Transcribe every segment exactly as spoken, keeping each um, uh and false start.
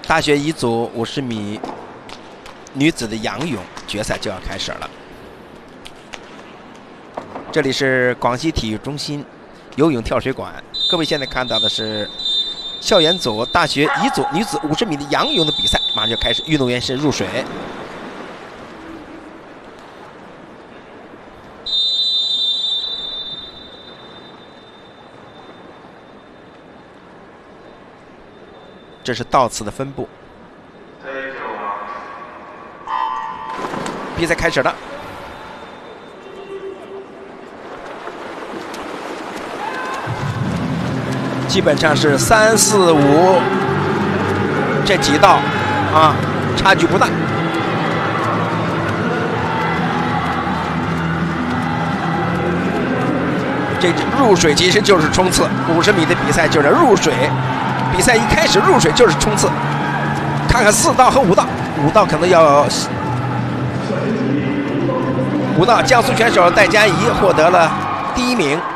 大学乙组五十米女子的仰泳决赛就要开始了。这里是广西体育中心游泳跳水馆，各位现在看到的是校园组大学乙组女子五十米的仰泳的比赛，马上就开始，运动员是入水。这是倒刺的分布。比赛开始了。基本上是三四五这几道啊，差距不大。这入水其实就是冲刺，五十米的比赛就是入水。比赛一开始入水就是冲刺，看看四道和五道，五道可能要五道，江苏选手戴嘉怡获得了第一名，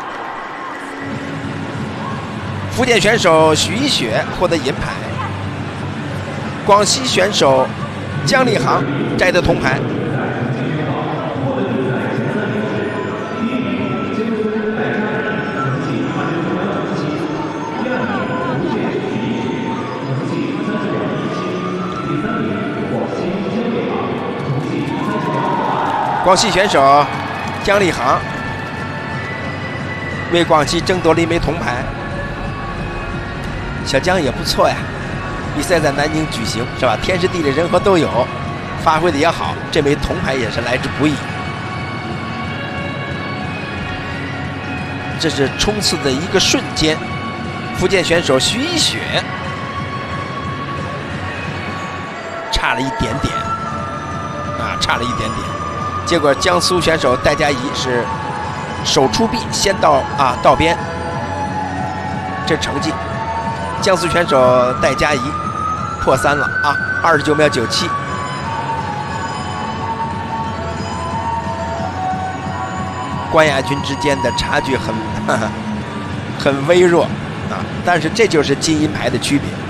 福建选手许一雪获得银牌，广西选手姜立航摘得铜牌。广西选手姜立航为广西争夺了一枚铜牌。小姜也不错呀，比赛在南京举行是吧？天时地利人和都有，发挥的也好，这枚铜牌也是来之不易。这是冲刺的一个瞬间，福建选手徐一雪差了一点点啊，差了一点点。结果江苏选手戴嘉怡是手出臂先到啊到边，这成绩，江苏选手戴嘉怡破三了啊，二十九秒九七。关亚军之间的差距很呵呵很微弱啊，但是这就是金银牌的区别。